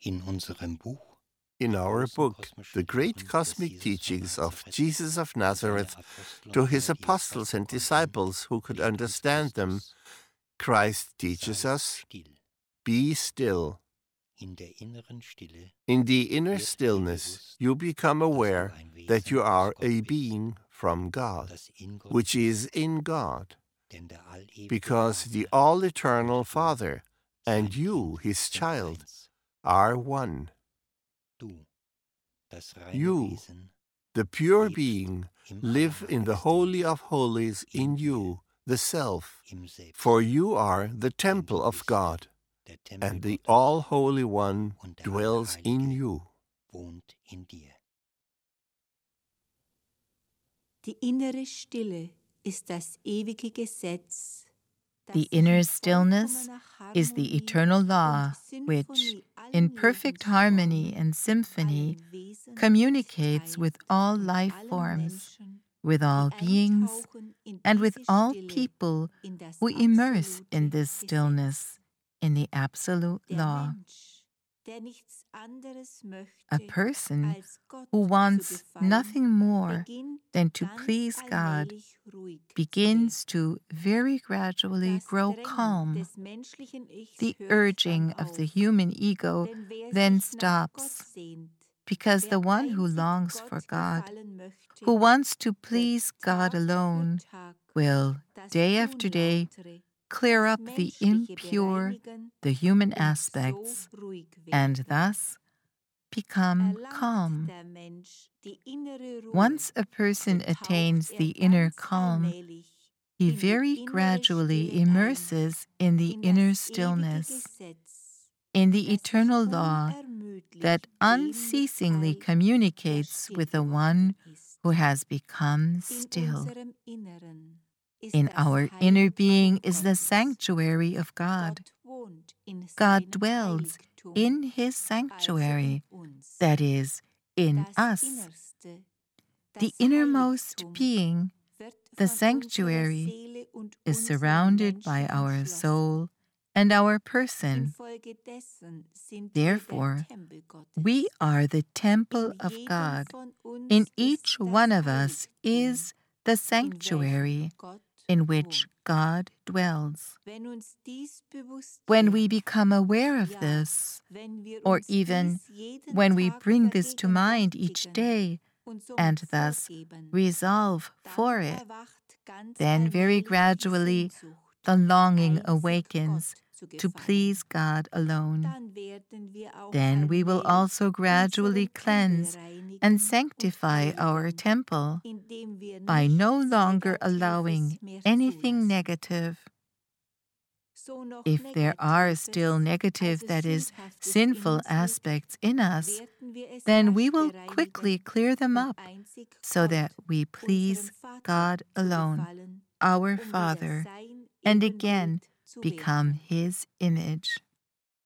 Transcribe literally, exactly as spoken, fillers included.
In unserem Buch In our book, The Great Cosmic Teachings of Jesus of Nazareth to His Apostles and Disciples who could understand them, Christ teaches us, be still. In der inneren Stille In the inner stillness, you become aware that you are a being from God, das in Gott which is in God, denn der allewige because the Vater all-eternal Father and sein you, Kind His sind child, eins. are one. Du, das reine You, Wesen, the pure lebst being, im live in the Allerheiligsten, Holy of Holies in in dir, you, the Self, im Selbst, for you are the denn du temple of bist God, der Tempel and the Gottes, All-Holy One und der dwells in Allerheilige you. wohnt in dir. Die innere Stille ist das ewige Gesetz. The inner stillness is the eternal law, which, in perfect harmony and symphony, communicates with all life forms, with all beings, and with all people who immerse in this stillness, in the absolute law. A person who wants nothing more than to please God begins to very gradually grow calm. The urging of the human ego then stops, because the one who longs for God, who wants to please God alone, will, day after day, clear up the impure, the human aspects, and thus become calm. Once a person attains the inner calm, he very gradually immerses in the inner stillness, in the eternal law that unceasingly communicates with the one who has become still. In our inner being is the sanctuary of God. God dwells in His sanctuary, that is, in us. The innermost being, the sanctuary, is surrounded by our soul and our person. Therefore, we are the temple of God. In each one of us is the sanctuary in which God dwells. When we become aware of this, or even when we bring this to mind each day, and thus resolve for it, then very gradually the longing awakens to please God alone. Then we will also gradually cleanse and sanctify our temple by no longer allowing anything negative. If there are still negative, that is, sinful aspects in us, then we will quickly clear them up so that we please God alone, our Father, and again become His image.